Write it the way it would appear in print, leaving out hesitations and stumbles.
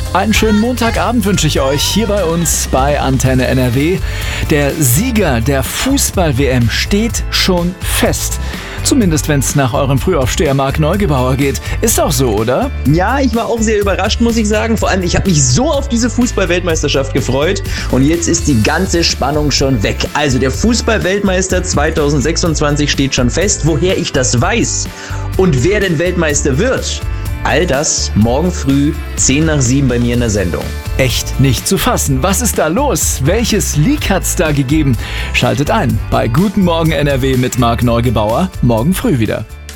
Einen schönen Montagabend wünsche ich euch hier bei uns bei Antenne NRW. Der Sieger der Fußball-WM steht schon fest. Zumindest wenn es nach eurem Frühaufsteher Marc Neugebauer geht. Ist auch so, oder? Ja, ich war auch sehr überrascht, muss ich sagen. Vor allem, ich habe mich so auf diese Fußball-Weltmeisterschaft gefreut. Und jetzt ist die ganze Spannung schon weg. Also der Fußball-Weltmeister 2026 steht schon fest. Woher ich das weiß und wer denn Weltmeister wird, all das morgen früh 6:50 bei mir in der Sendung. Echt nicht zu fassen. Was ist da los? Welches Leak hat's da gegeben? Schaltet ein bei Guten Morgen NRW mit Marc Neugebauer morgen früh wieder.